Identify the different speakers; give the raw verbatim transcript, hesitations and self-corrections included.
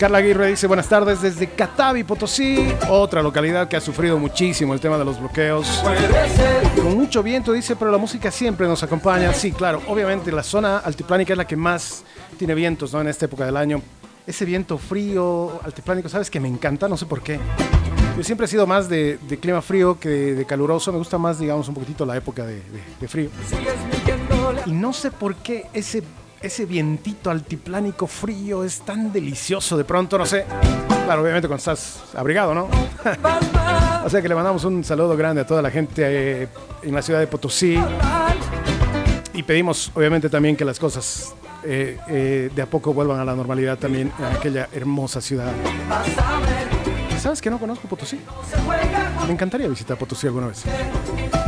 Speaker 1: Carla Aguirre dice buenas tardes desde Catavi, Potosí, otra localidad que ha sufrido muchísimo el tema de los bloqueos. Con mucho viento, dice, pero la música siempre nos acompaña. Sí, claro, obviamente la zona altiplánica es la que más tiene vientos, ¿no? En esta época del año. Ese viento frío, altiplánico, ¿sabes? Que me encanta, no sé por qué. Yo siempre he sido más de, de clima frío que de, de caluroso. Me gusta más, digamos, un poquitito la época de, de, de frío. Y no sé por qué ese, ese vientito altiplánico frío es tan delicioso de pronto, no sé. Claro, obviamente cuando estás abrigado, ¿no? O sea que le mandamos un saludo grande a toda la gente eh, en la ciudad de Potosí. Y pedimos, obviamente, también que las cosas eh, eh, de a poco vuelvan a la normalidad también en aquella hermosa ciudad. ¿Sabes que no conozco Potosí? Me encantaría visitar Potosí alguna vez.